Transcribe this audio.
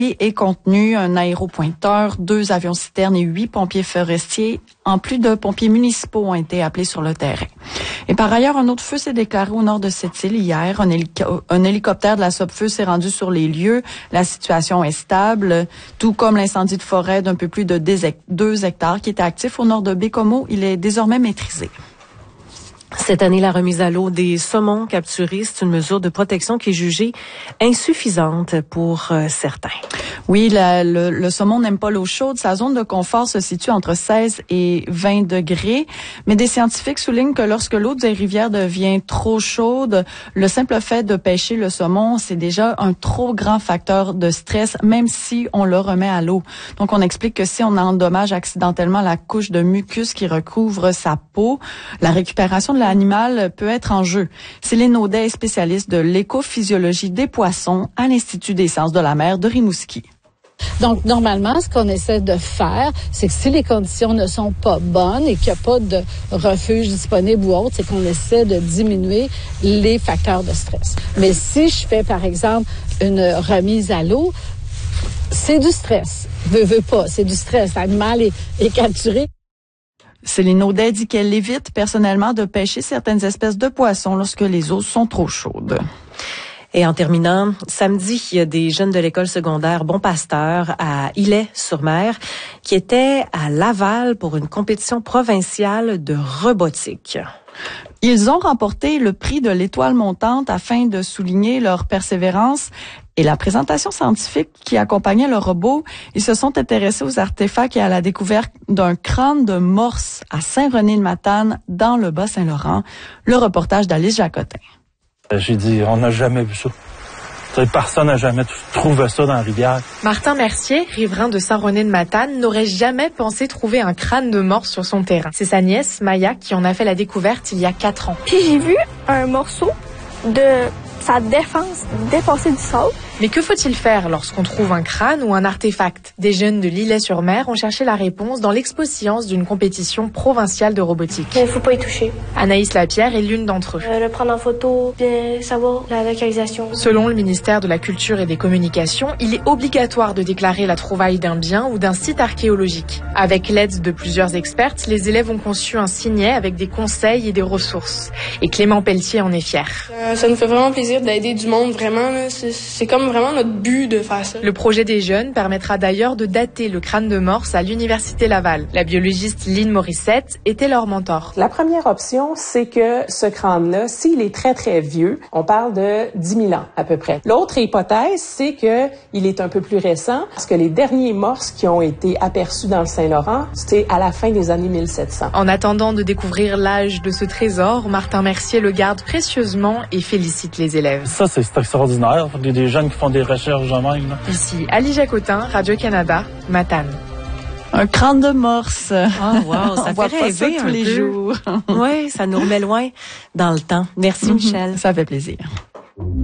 est contenu un aéropointeur, 2 avions-citernes et 8 pompiers forestiers, en plus de pompiers municipaux ont été appelés sur le terrain. Et par ailleurs, un autre feu s'est déclaré au nord de cette île hier. Un hélicoptère de la SOPFEU s'est rendu sur les lieux. La situation est stable, tout comme l'incendie de forêt d'un peu plus de 2 hectares qui était actif au nord de Bécomo. Il est désormais maîtrisé. Cette année, la remise à l'eau des saumons capturés, c'est une mesure de protection qui est jugée insuffisante pour certains. Oui, le saumon n'aime pas l'eau chaude. Sa zone de confort se situe entre 16 et 20 degrés. Mais des scientifiques soulignent que lorsque l'eau des rivières devient trop chaude, le simple fait de pêcher le saumon, c'est déjà un trop grand facteur de stress, même si on le remet à l'eau. Donc, on explique que si on endommage accidentellement la couche de mucus qui recouvre sa peau, la récupération de l'animal peut être en jeu. Céline Audet est spécialiste de l'écophysiologie des poissons à l'Institut des sciences de la mer de Rimouski. Donc, normalement, ce qu'on essaie de faire, c'est que si les conditions ne sont pas bonnes et qu'il n'y a pas de refuge disponible ou autre, c'est qu'on essaie de diminuer les facteurs de stress. Mais si je fais, par exemple, une remise à l'eau, c'est du stress. Veux pas, c'est du stress. L'animal est capturé. Céline Audet dit qu'elle évite personnellement de pêcher certaines espèces de poissons lorsque les eaux sont trop chaudes. Et en terminant, samedi, il y a des jeunes de l'école secondaire Bon Pasteur à Illet-sur-Mer qui étaient à Laval pour une compétition provinciale de robotique. Ils ont remporté le prix de l'étoile montante afin de souligner leur persévérance et la présentation scientifique qui accompagnait le robot. Ils se sont intéressés aux artefacts et à la découverte d'un crâne de morse à Saint-René-de-Matane dans le Bas-Saint-Laurent. Le reportage d'Alice Jacotin. J'ai dit, on n'a jamais vu ça. Personne n'a jamais trouvé ça dans la rivière. Martin Mercier, riverain de Saint-René-de-Matane, n'aurait jamais pensé trouver un crâne de morse sur son terrain. C'est sa nièce, Maya, qui en a fait la découverte il y a 4 ans. Puis j'ai vu un morceau de sa défense dépasser du sol. Mais que faut-il faire lorsqu'on trouve un crâne ou un artefact? Des jeunes de l'Illet-sur-Mer ont cherché la réponse dans l'expo science d'une compétition provinciale de robotique. Il ne faut pas y toucher. Anaïs Lapierre est l'une d'entre eux. Le prendre en photo, bien savoir la localisation. Selon le ministère de la Culture et des Communications, il est obligatoire de déclarer la trouvaille d'un bien ou d'un site archéologique. Avec l'aide de plusieurs expertes, les élèves ont conçu un signet avec des conseils et des ressources. Et Clément Pelletier en est fier. Ça nous fait vraiment plaisir d'aider du monde, vraiment. C'est comme vraiment notre but de faire ça. Le projet des jeunes permettra d'ailleurs de dater le crâne de morse à l'Université Laval. La biologiste Lynn Morissette était leur mentor. La première option, c'est que ce crâne-là, s'il est très, très vieux, on parle de 10 000 ans à peu près. L'autre hypothèse, c'est qu'il est un peu plus récent, parce que les derniers morses qui ont été aperçus dans le Saint-Laurent, c'était à la fin des années 1700. En attendant de découvrir l'âge de ce trésor, Martin Mercier le garde précieusement et félicite les élèves. Ça, c'est extraordinaire. Il y a des jeunes qui font des recherches de même. Là. Ici, Ali Jacotin, Radio-Canada, Matane. Un crâne de morse. Oh, wow, ça On fait voit pas ça rêver tous les jours. Oui, ça nous remet loin dans le temps. Merci, Michel. Ça fait plaisir.